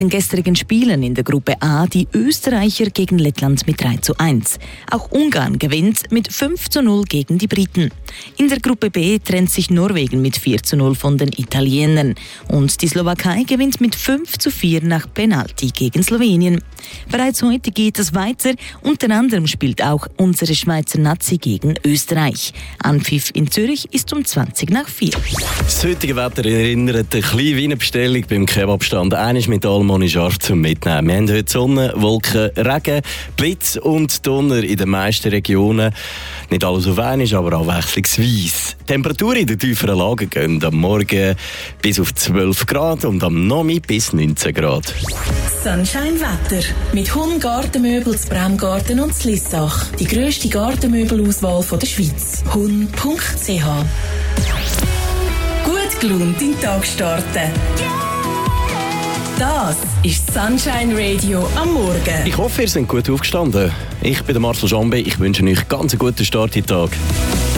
den gestrigen Spielen in der Gruppe A die Österreicher gegen Lettland mit 3:1. Auch Ungarn gewinnt mit 5:0 gegen die Briten. In der Gruppe B trennt sich Norwegen mit 4:0 von den Italienern. Und die Slowakei gewinnt mit 5:4 nach Penalty gegen Slowenien. Bereits heute geht es weiter. Unter anderem spielt auch unsere Schweizer Nazi gegen Österreich. Anpfiff in Zürich ist um 4:20. Das heutige Wetter erinnert ein bisschen wie eine Bestellung beim Kebabstand. Eines mit allem ohne scharf zum Mitnehmen. Wir haben heute Sonne, Wolken, Regen, Blitz und Donner in den meisten Regionen. Nicht alles auf einmal, aber abwechslungsweise. Die Temperaturen in den tieferen Lagen gehen am Morgen bis auf 12 Grad und am Nachmittag bis 19 Grad. Sunshine Wetter mit Hun Gartenmöbel zu Bremgarten und zu Lissach. Die grösste Gartenmöbelauswahl der Schweiz. hun.ch. Gut gelaunt in den Tag starten. Das ist Sunshine Radio am Morgen. Ich hoffe, ihr seid gut aufgestanden. Ich bin der Marcel Jambe. Ich wünsche euch ganz einen guten Start in den Tag.